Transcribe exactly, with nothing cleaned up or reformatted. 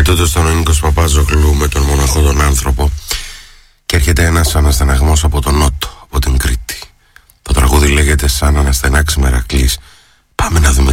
τότε στον ο Νίκος Παπάζογλου με τον μοναχό τον άνθρωπο. Και έρχεται ένας αναστεναγμός από τον Νότο, από την Κρήτη. Το τραγούδι λέγεται «Σαν αναστενάξει Μερακλής». Πάμε να δούμε